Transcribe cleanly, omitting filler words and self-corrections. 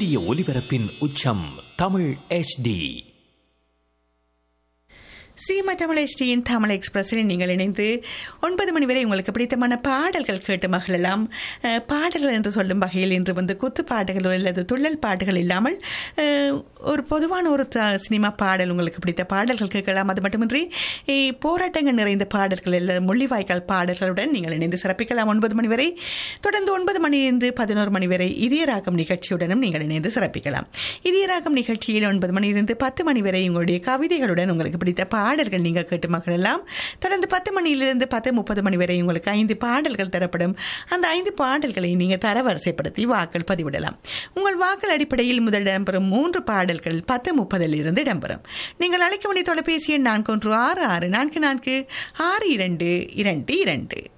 சூரிய ஒளிபரப்பின் உச்சம் தமிழ் HD. சீமா தமிழ் HDயின் தமிழ் எக்ஸ்பிரஸில் நீங்கள் இணைந்து 9 மணி வரை உங்களுக்கு பிடித்தமான பாடல்கள் கேட்டு மகிழலாம். பாடல்கள் என்று சொல்லும் வகையில் இன்று குத்து பாட்டுகள் அல்லது துள்ளல் பாட்டுகள் இல்லாமல் ஒரு பொதுவான ஒரு சினிமா பாடல் உங்களுக்கு பிடித்த பாடல்கள் கேட்கலாம். அது மட்டுமின்றி போராட்டங்கள் நிறைந்த பாடல்கள் அல்லது முள்ளிவாய்க்கால் பாடல்களுடன் நீங்கள் இணைந்து சிறப்பிக்கலாம் 9 மணி வரை. தொடர்ந்து 9 மணியிலிருந்து 11 மணி வரை இதயராகம் நிகழ்ச்சியுடனும் நீங்கள் இணைந்து சிறப்பிக்கலாம். இதயராகம் நிகழ்ச்சியில் 9 மணியிலிருந்து 10 மணி வரை உங்களுடைய கவிதைகளுடன் உங்களுக்கு பிடித்த பாடல்கள் நீங்கள் கேட்டு மகிழலாம். தொடர்ந்து 10 மணியிலிருந்து 10:30 மணி வரை உங்களுக்கு 5 பாடல்கள் தரப்படும். அந்த 5 பாடல்களை நீங்கள் தரவரிசைப்படுத்தி வாக்கள் பதிவிடலாம். உங்கள் வாக்கள் அடிப்படையில் முதல் இடம்பெறும் 3 பாடல்கள் 10:30 இருந்து இடம்பெறும். நீங்கள் அழைக்க வேண்டிய தொலைபேசி எண் 4166446222.